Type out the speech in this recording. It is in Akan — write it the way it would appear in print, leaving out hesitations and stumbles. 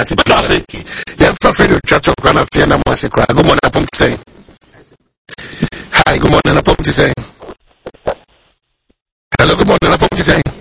Yasi, but not Ricky. You're afraid to chat to Grana Fiana Massacre. Good morning, upon to say. Hi, good morning, upon to say. Hello, good morning, upon to say.